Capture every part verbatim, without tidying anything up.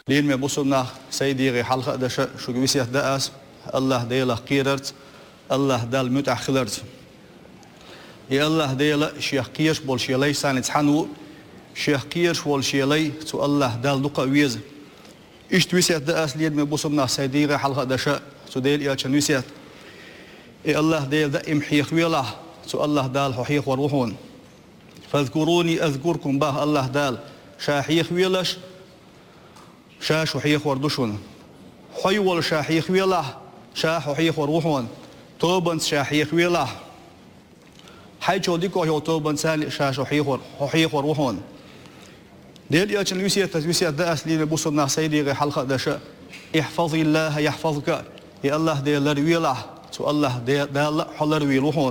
لين ما بوصلنا سيدي غي حلقة دش شو جويسيه داس الله ديلا قيرت الله دال متأخرت يا الله ديلا شيخ قيرش بول شيلي سانت حنو شيخ قيرش بول شيلي تو الله دال دقة ويز إيش تويسيه داس لين ما بوصلنا سيدي غي حلقة دش تو ديل يا شنويسيه يا الله ديل دا إمحيخ ويلا تو الله دال حيخ وروحون فاذكروني أذكركم به الله دال شاحيخ ويلش شاش وحيخ وردشون حيول شاحيخ ويلا شاح وحيخ وروحون توبن شاحيخ ويلا حي جوديكو هو توبن سال شاش وحيخ وحيخ وروحون ديل ياتن يوسيا تيوسيا داس لي بوصلنا سيدي غي حلقه دش احفظ الله يحفظك يا الله ديل ويلا تو الله ديل حلر ويروحون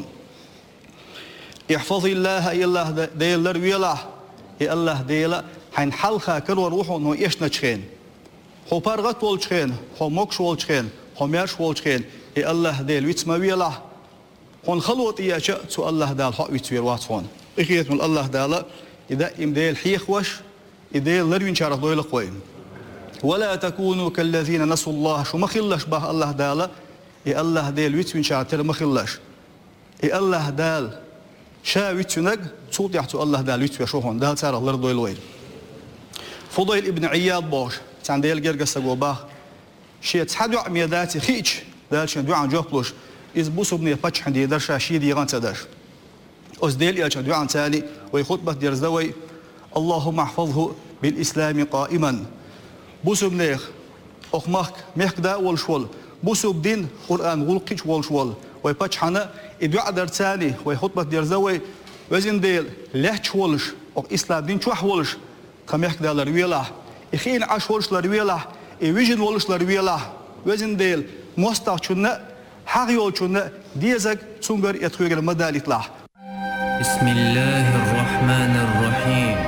احفظ الله يا الله ديل ويلا يا الله ديل حين حلقه كل روحون نو ايش نتشين هو بارغت والشين هو موكش والشين هو ميرش والشين يا الله ديل ويتس ما ويلا هون خلوت يا شاء تو الله دال حق ويتوير واتفون اخيت من الله دال اذا ام ديل حيخ وش اذا لروين شارك دويل قويم ولا تكونوا كالذين نسوا الله شو ما خلش به الله دال يا الله ديل ويتوين شارك ما خلش يا الله دال شا ويتونك صوت يحتو الله دال ويتوير شو هون دال صار الله دويل وين فضيل ابن عياض باش تانديل جرجس جوباه شيء تحدوا عميداتي خيج دالش ندوا عن جوبلوش إذ بوسو بني باتش حندي درش شيء دي غان تداش أزديل يا ندوا عن تالي ويخطبة درزوي اللهم احفظه بالإسلام قائما بوسو بنيخ أخمك مهكدا والشول بوسو بدين قرآن غلقيش والشول ويباتش حنا إدوا در تالي ويخطبة درزوي وزن ديل لهش والش أو إسلام دين شو حولش كمهكدا لرويلا إخين عاش ولش لرويلا إيجن ولش لرويلا وزن ديل مستعشنا حقيقة ديزك سونغر يتخيل المدال يطلع. بسم الله الرحمن الرحيم.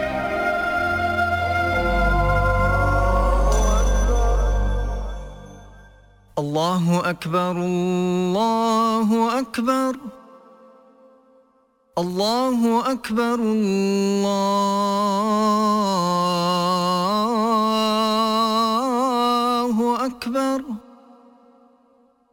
الله أكبر الله أكبر الله أكبر الله